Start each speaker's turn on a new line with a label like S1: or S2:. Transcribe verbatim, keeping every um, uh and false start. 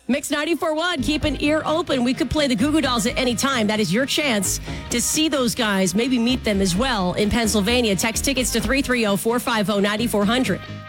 S1: Mix ninety-four point one, keep an ear open. We could play the Goo Goo Dolls at any time. That is your chance to see those guys, maybe meet them as well in Pennsylvania. Text tickets to three three zero, four five zero, nine four zero zero.